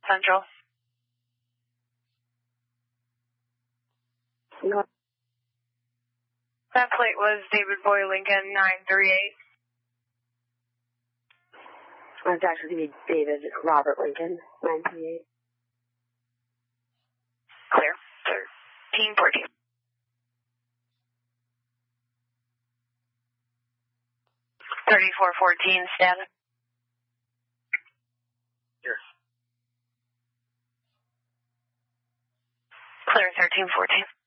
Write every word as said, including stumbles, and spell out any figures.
Central. No. That plate was David Boy Lincoln nine three eight. It's actually going to be David Robert Lincoln nine three eight. Clear. thirteen fourteen. thirty-four fourteen, status. Here. Clear thirteen fourteen.